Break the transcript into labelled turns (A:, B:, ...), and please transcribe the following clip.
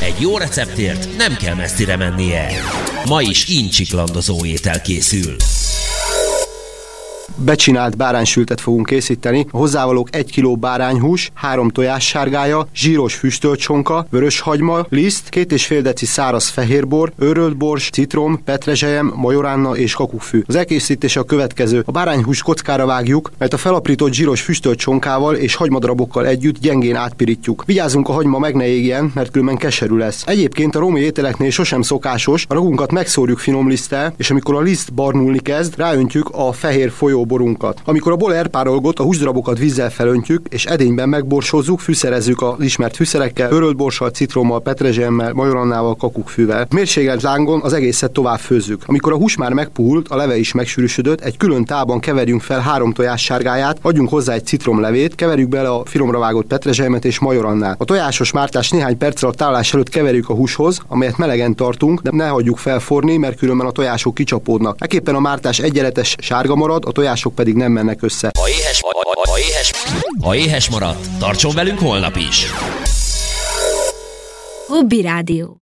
A: Egy jó receptért nem kell messzire mennie. Ma is incsiklandozó étel készül.
B: Becsinált báránysültet fogunk készíteni. A hozzávalók 1 kg bárányhús, 3 tojássárgája, zsíros füstölt sonka, vörös hagyma, liszt, 2,5 deci száraz fehérbor, őrölt bors, citrom, petrezselyem, majoránna és kakukkfű. Az elkészítése a következő. A bárányhús kockára vágjuk, mert a felaprított zsíros füstölt sonkával és hagymadaраbokkal együtt gyengén átpirítjuk. Vigyázzunk, a hagyma meg ne égjen, mert különben keserű lesz. Egyébként a római ételeknél sosem szokásos, a ragunkat megszórjuk finom liszttel, és amikor a liszt barnulni kezd, ráöntjük a fehér folyóborunkat. Amikor a bor elpárolgott, a húsdarabokat vízzel felöntjük, és edényben megborsózzuk, fűszerezzük az ismert fűszerekkel, őrölt borssal, citrommal, petrezselyemmel, majorannával, kakukkfűvel. Mérsékelt lángon az egészet tovább főzzük. Amikor a hús már megpuhult, a leve is megsűrűsödött, egy külön tálban keverjünk fel 3 tojássárgáját, adjunk hozzá egy citromlevét, keverjük bele a finomra vágott petrezselymet és majorannát. A tojásos mártást néhány perccel a tálás előtt keverjük a húshoz, amelyet melegen tartunk, de ne hagyjuk felforni, mert különben a tojások kicsapódnak. Ekképpen a mártás egyenletes sárga marad, a tojások pedig nem mennek össze.
A: Ha éhes maradt, tartson velünk holnap is!
C: Hobby Rádió.